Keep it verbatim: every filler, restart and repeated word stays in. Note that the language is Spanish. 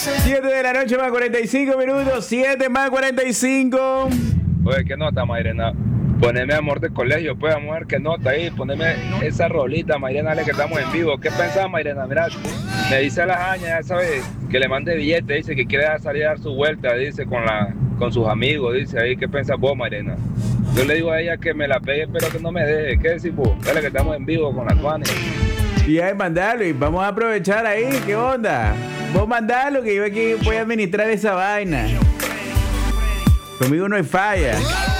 siete de la noche más cuarenta y cinco minutos, siete más cuarenta y cinco. Oye, ¿qué nota, Mayrena? Poneme Amor de Colegio, pues, mujer, ¿qué nota ahí? Poneme esa rolita, Mayrena, dale que estamos en vivo. ¿Qué pensás, Mayrena? Mira, me dice la jaña, ya sabes, que le mande billete, dice que quiere salir a dar su vuelta, dice, con la con sus amigos, dice ahí. ¿Qué pensás vos, Mayrena? Yo le digo a ella que me la pegue, pero que no me deje. ¿Qué decís vos? Dale que estamos en vivo con la Tuani. Y hay mandalo, y vamos a aprovechar ahí, ¿qué onda? Vos mandalo, que yo aquí voy a administrar esa vaina. Conmigo no hay falla.